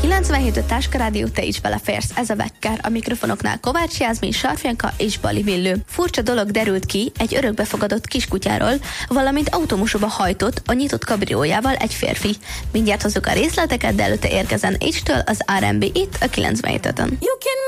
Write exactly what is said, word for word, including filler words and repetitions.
kilencvenhét öt Táska Rádió, te is beleférsz. Ez a Vekker, a mikrofonoknál Kovács Jászmin, Sarfjanka és Bali Villő. Furcsa dolog derült ki egy örökbefogadott kiskutyáról, valamint automosóba hajtott a nyitott kabriójával egy férfi. Mindjárt hozzuk a részleteket, de előtte érkezen H-től az er and bé itt a kilencvenhét ötön.